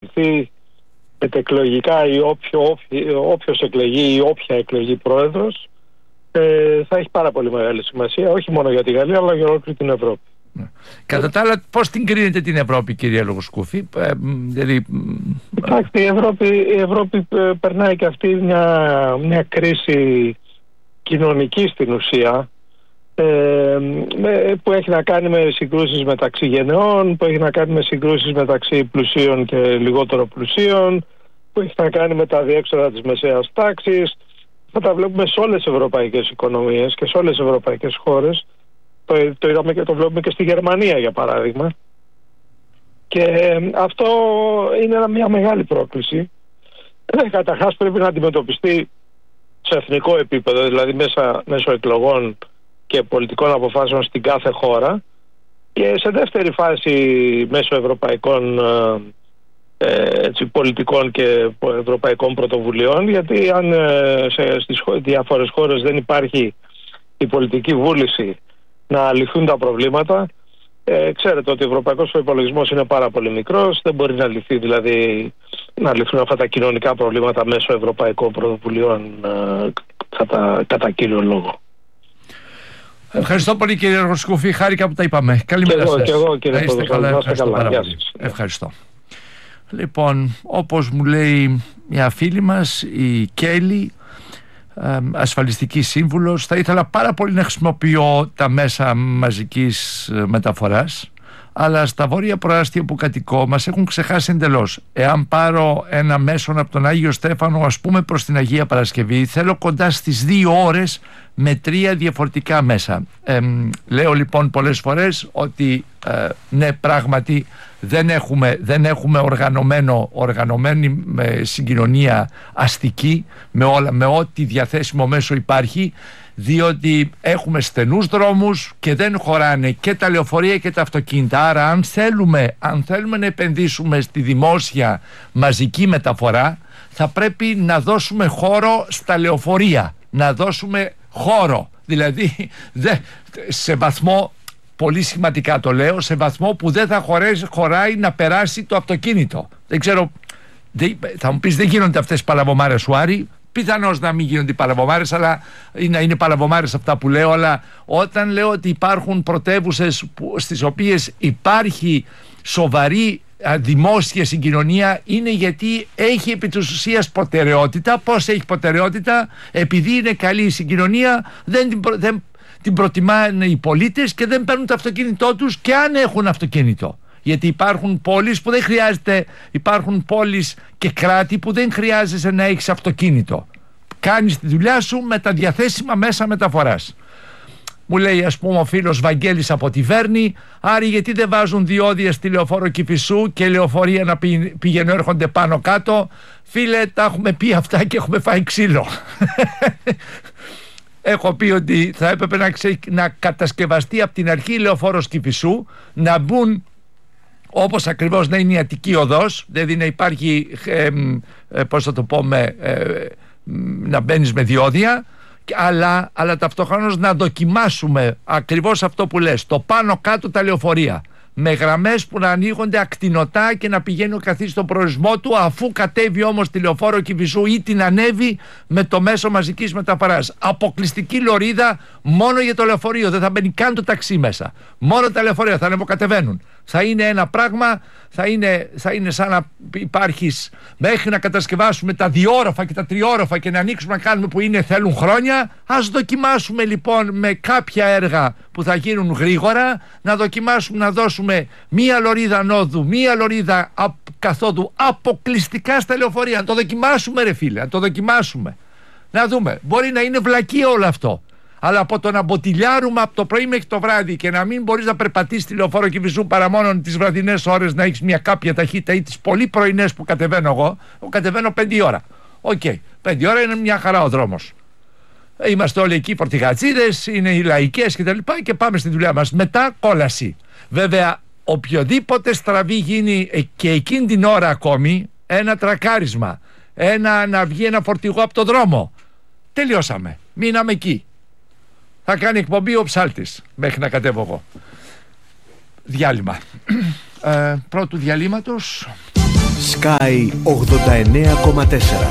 εξελιχθεί μετεκλογικά ή όποιος εκλεγεί ή όποια εκλεγεί πρόεδρος, θα έχει πάρα πολύ μεγάλη σημασία, όχι μόνο για τη Γαλλία αλλά για όλη την Ευρώπη. Κατά τα άλλα, πώς την κρίνετε την Ευρώπη, κύριε Λογοσκούφη? Δηλαδή... Κοιτάξτε, η Ευρώπη περνάει και αυτή μια κρίση κοινωνική στην ουσία, που έχει να κάνει με συγκρούσεις μεταξύ γενεών, που έχει να κάνει με συγκρούσεις μεταξύ πλουσίων και λιγότερο πλουσίων, που έχει να κάνει με τα διέξοδα της μεσαίας τάξης. Θα τα βλέπουμε σε όλες τις ευρωπαϊκές οικονομίες και σε όλες τις ευρωπαϊκές χώρες. Το είδαμε και το βλέπουμε και στη Γερμανία, για παράδειγμα. Και αυτό είναι μια μεγάλη πρόκληση. Καταρχάς πρέπει να αντιμετωπιστεί σε εθνικό επίπεδο, δηλαδή μέσω εκλογών και πολιτικών αποφάσεων στην κάθε χώρα, και σε δεύτερη φάση μέσω ευρωπαϊκών πολιτικών και ευρωπαϊκών πρωτοβουλειών, γιατί αν στις διάφορες χώρες δεν υπάρχει η πολιτική βούληση να λυθούν τα προβλήματα, ξέρετε ότι ο ευρωπαϊκός προϋπολογισμός είναι πάρα πολύ μικρός, δεν μπορεί να λυθεί, δηλαδή να λυθούν αυτά τα κοινωνικά προβλήματα μέσω ευρωπαϊκών πρωτοβουλειών κατά κύριο λόγο. Ευχαριστώ πολύ, κύριε Λογοσκούφη, χάρηκα που τα είπαμε. Καλημέρα σας. Και εγώ, κύριε Ποδοσφαίρη. Ευχαριστώ. Λοιπόν, όπως μου λέει μια φίλη μας, η Κέλλη, ασφαλιστική σύμβουλος, θα ήθελα πάρα πολύ να χρησιμοποιώ τα μέσα μαζικής μεταφοράς, αλλά στα βόρεια προάστια που κατοικώ μας έχουν ξεχάσει εντελώς. Εάν πάρω ένα μέσον από τον Άγιο Στέφανο, ας πούμε, προς την Αγία Παρασκευή, θέλω κοντά στις 2 ώρες με 3 διαφορετικά μέσα. Λέω λοιπόν πολλές φορές ότι ναι, πράγματι δεν έχουμε οργανωμένη συγκοινωνία αστική με ό,τι διαθέσιμο μέσο υπάρχει, διότι έχουμε στενούς δρόμους και δεν χωράνε και τα λεωφορεία και τα αυτοκίνητα. Άρα αν θέλουμε να επενδύσουμε στη δημόσια μαζική μεταφορά, θα πρέπει να δώσουμε χώρο στα λεωφορεία, να δώσουμε χώρο, δηλαδή σε βαθμό, πολύ σημαντικά το λέω, σε βαθμό που δεν θα χωράει να περάσει το αυτοκίνητο. Δεν ξέρω, θα μου πεις, δεν γίνονται αυτές οι παλαβομάρες σου, Άρη? Πιθανώς να μην γίνονται οι παλαβομάρες, αλλά να είναι παλαβομάρες αυτά που λέω, αλλά όταν λέω ότι υπάρχουν πρωτεύουσες στις οποίες υπάρχει σοβαρή δημόσια συγκοινωνία, είναι γιατί έχει επί της ουσίας προτεραιότητα. Πώς έχει προτεραιότητα? Επειδή είναι καλή η συγκοινωνία, δεν την προτιμάνε οι πολίτες και δεν παίρνουν το αυτοκίνητό τους, και αν έχουν αυτοκίνητο. Γιατί υπάρχουν πόλεις που δεν χρειάζεται, υπάρχουν πόλεις και κράτη που δεν χρειάζεσαι να έχεις αυτοκίνητο. Κάνεις τη δουλειά σου με τα διαθέσιμα μέσα μεταφοράς. Μου λέει, ας πούμε, ο φίλος Βαγγέλης από τη Βέρνη, Άρη, γιατί δεν βάζουν διόδια στη λεωφόρο Κηφισού και λεωφορεία να πηγαίνουν, έρχονται πάνω κάτω? Φίλε, τα έχουμε πει αυτά και έχουμε φάει ξύλο. Έχω πει ότι θα έπρεπε να κατασκευαστεί από την αρχή η λεωφόρος Κηφισού, να μπουν όπως ακριβώς να είναι η Αττική οδός, δηλαδή να υπάρχει, πώς θα το πούμε, να μπαίνεις με διόδια, αλλά ταυτόχρονα να δοκιμάσουμε ακριβώς αυτό που λες, το πάνω κάτω τα λεωφορεία, με γραμμές που να ανοίγονται ακτινωτά και να πηγαίνει ο καθής στον προορισμό του, αφού κατέβει όμως τη λεωφόρο Κηφισού ή την ανέβει με το μέσο μαζικής μεταφοράς. Αποκλειστική λωρίδα μόνο για το λεωφορείο, δεν θα μπαίνει καν το ταξί μέσα. Μόνο τα λεωφορεία θα ανεβοκατεβαίνουν. Θα είναι ένα πράγμα, θα είναι σαν να υπάρχεις, μέχρι να κατασκευάσουμε τα 2όροφα και τα 3όροφα και να ανοίξουμε να κάνουμε που θέλουν χρόνια. Ας δοκιμάσουμε λοιπόν με κάποια έργα που θα γίνουν γρήγορα, να δοκιμάσουμε να δώσουμε μία λωρίδα ανόδου, μία λωρίδα καθόδου αποκλειστικά στα λεωφορεία. Να το δοκιμάσουμε, ρε φίλε, να το δοκιμάσουμε. Να δούμε, μπορεί να είναι βλακία όλο αυτό, αλλά από το να μποτιλιάρουμε από το πρωί μέχρι το βράδυ και να μην μπορείς να περπατήσεις τη λεωφόρο Κηφισού παρά μόνο τις βραδινές ώρες, να έχεις μια κάποια ταχύτητα, ή τις πολύ πρωινές που κατεβαίνω εγώ κατεβαίνω 5 ώρα. Οκ, 5 ώρα είναι μια χαρά ο δρόμος. Είμαστε όλοι εκεί πορτιγατσίδες, είναι οι λαϊκές κτλ. Και πάμε στη δουλειά μας. Μετά κόλαση. Βέβαια, οποιοδήποτε στραβή γίνει και εκείνη την ώρα ακόμη, ένα τρακάρισμα, να βγει ένα φορτηγό από το δρόμο, τελειώσαμε. Μείναμε εκεί. Θα κάνει εκπομπή ο ψάλτης μέχρι να κατέβω εγώ. Διάλειμμα. Πρώτου διαλύματος. Sky 89,4.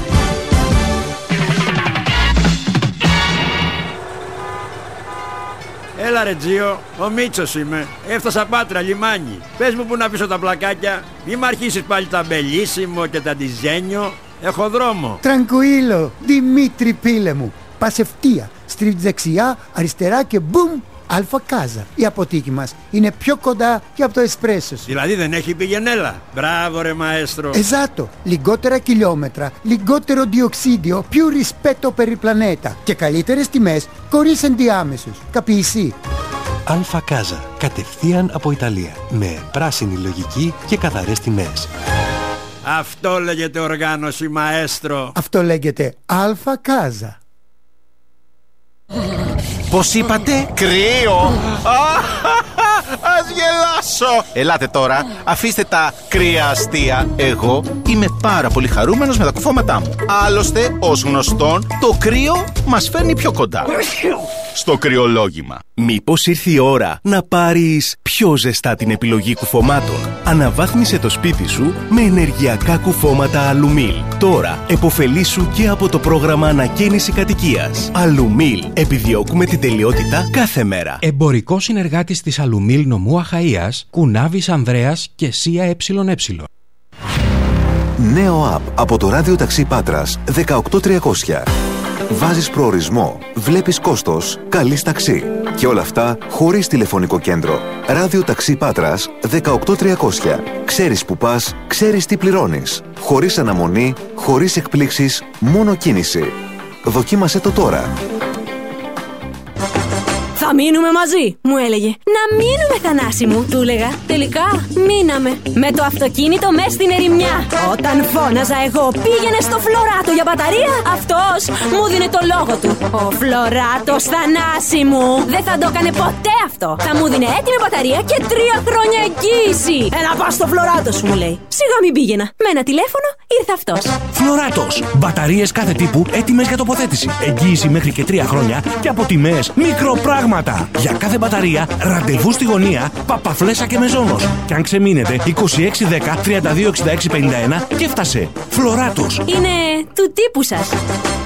Έλα ρε Τζίο, ο Μίτσος είμαι. Έφτασα Πάτρα, λιμάνι. Πες μου που να πίσω τα πλακάκια. Μη μ' αρχίσεις πάλι τα μπελίσιμο και τα ντιζένιο. Έχω δρόμο. Tranquillo, Δημήτρη πίλε μου. Πας ευθεία, στρίβεις δεξιά, αριστερά και μπουμ, Αλφα Κάζα. Η αποθήκη μας είναι πιο κοντά και από το εσπρέσο σου. Δηλαδή δεν έχει πηγενέλα. Μπράβο ρε μαέστρο. Esatto, λιγότερα χιλιόμετρα, λιγότερο διοξίδιο, più rispetto per il pianeta και καλύτερες τιμές χωρίς ενδιάμεσους. Καπείσι. Αλφα Κάζα, κατευθείαν από Ιταλία, με πράσινη λογική και καθαρές τιμές. Αυτό λέγεται οργάνωση μαέστρο. Αυτό λέγεται Αλφα Κάζα. Πώς είπατε? Κρύο! Ας γελάσω! Ελάτε τώρα, αφήστε τα κρύα αστεία. Εγώ είμαι πάρα πολύ χαρούμενος με τα κουφώματά μου. Άλλωστε, ως γνωστόν, το κρύο μας φέρνει πιο κοντά στο κρυολόγημα. Μήπως ήρθε η ώρα να πάρεις πιο ζεστά την επιλογή κουφωμάτων? Αναβάθμισε το σπίτι σου με ενεργειακά κουφώματα Αλουμίλ. Τώρα επωφελήσου και από το πρόγραμμα ανακαίνιση κατοικίας. Αλουμίλ. Επιδιώκουμε την τελειότητα κάθε μέρα. Εμπορικό συνεργάτης της Αλουμίλ νομού Αχαΐας, Κουνάβης Ανδρέας και ΣΥΑ ΕΕ. Νέο app από το Ράδιο Ταξί Πάτρας 18300. Βάζεις προορισμό, βλέπεις κόστος, καλείς ταξί. Και όλα αυτά χωρίς τηλεφωνικό κέντρο. Ράδιο Ταξί Πάτρας 18300. Ξέρεις που πας, ξέρεις τι πληρώνεις. Χωρίς αναμονή, χωρίς εκπλήξεις, μόνο κίνηση. Δοκίμασέ το τώρα. Θα μείνουμε μαζί, μου έλεγε. Να μείνουμε, Θανάση μου, του έλεγα. Τελικά μείναμε. Με το αυτοκίνητο μες στην ερημιά. Όταν φώναζα εγώ πήγαινε στο Φλωράτο για μπαταρία, αυτός μου δίνε το λόγο του. Ο Φλωράτος, Θανάση μου, δεν θα το έκανε ποτέ αυτό. Θα μου δίνε έτοιμη μπαταρία και 3 χρόνια εγγύηση. Έλα πας στο Φλωράτο σου, μου λέει. Σιγά μην πήγαινα. Με ένα τηλέφωνο ήρθε αυτός. Φλωράτος. Μπαταρίες κάθε τύπου έτοιμες για τοποθέτηση. Εγγύηση μέχρι και 3 χρόνια και από τιμές μικροπράγματα. Για κάθε μπαταρία, ραντεβού στη γωνία, Παπαφλέσσα και Μεζόνος. Και αν ξεμείνετε, 2610 326651 και έφτασε. Φλωράτος. Είναι του τύπου σας.